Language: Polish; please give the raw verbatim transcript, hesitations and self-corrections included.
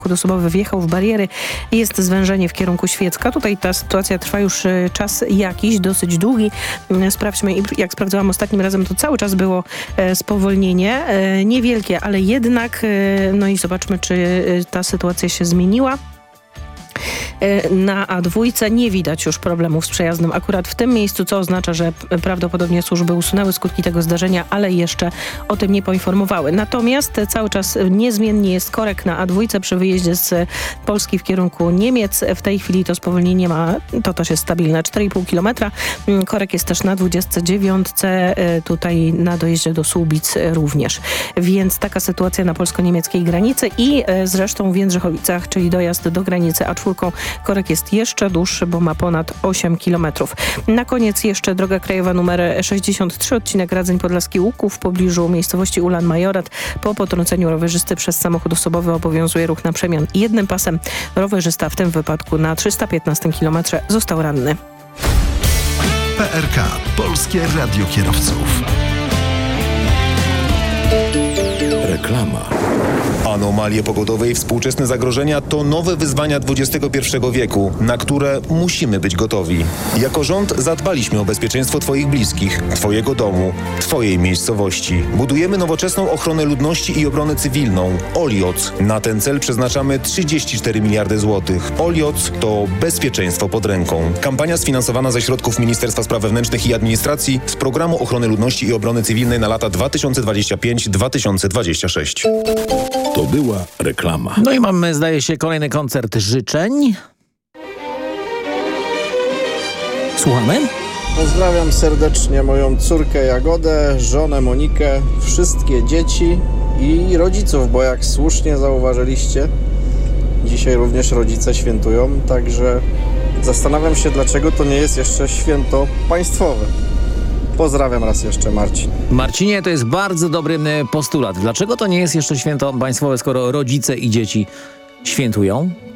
osobowy wjechał w bariery. Jest zwężenie w kierunku Świecka. Tutaj ta sytuacja trwa już czas jakiś, dosyć długi. Sprawdźmy, jak sprawdzałam ostatnim razem, to cały czas było spowolnienie. Niewielkie, ale jednak. No i zobaczmy, czy ta sytuacja się zmieniła. Na A dwa nie widać już problemów z przejazdem akurat w tym miejscu, co oznacza, że prawdopodobnie służby usunęły skutki tego zdarzenia, ale jeszcze o tym nie poinformowały. Natomiast cały czas niezmiennie jest korek na A dwa przy wyjeździe z Polski w kierunku Niemiec. W tej chwili to spowolnienie ma, to też jest stabilne, cztery i pół kilometra. Korek jest też na dwudziestce dziewiątce, tutaj na dojeździe do Słubic również. Więc taka sytuacja na polsko-niemieckiej granicy i zresztą w Jędrzechowicach, czyli dojazd do granicy A cztery. Korek jest jeszcze dłuższy, bo ma ponad osiem kilometrów. Na koniec jeszcze droga krajowa numer sześćdziesiąt trzy, odcinek Radzyń Podlaski Łuków w pobliżu miejscowości Ulan Majorat. Po potrąceniu rowerzysty przez samochód osobowy obowiązuje ruch na przemian jednym pasem. Rowerzysta w tym wypadku na trzysta piętnastym kilometrze został ranny. P R K. Polskie Radio Kierowców. Reklama. Anomalie pogodowe i współczesne zagrożenia to nowe wyzwania dwudziestego pierwszego wieku, na które musimy być gotowi. Jako rząd zadbaliśmy o bezpieczeństwo Twoich bliskich, Twojego domu, Twojej miejscowości. Budujemy nowoczesną ochronę ludności i obronę cywilną. Olioc. Na ten cel przeznaczamy trzydzieści cztery miliardy złotych. Olioc to bezpieczeństwo pod ręką. Kampania sfinansowana ze środków Ministerstwa Spraw Wewnętrznych i Administracji z Programu Ochrony Ludności i Obrony Cywilnej na lata dwa tysiące dwudziesty piąty do dwa tysiące dwudziestego szóstego. To była reklama. No i mamy, zdaje się, kolejny koncert życzeń. Słuchamy? Pozdrawiam serdecznie moją córkę Jagodę, żonę Monikę, wszystkie dzieci i rodziców, bo jak słusznie zauważyliście, dzisiaj również rodzice świętują, także zastanawiam się, dlaczego to nie jest jeszcze święto państwowe. Pozdrawiam raz jeszcze, Marcin. Marcinie, to jest bardzo dobry postulat. Dlaczego to nie jest jeszcze święto państwowe, skoro rodzice i dzieci świętują?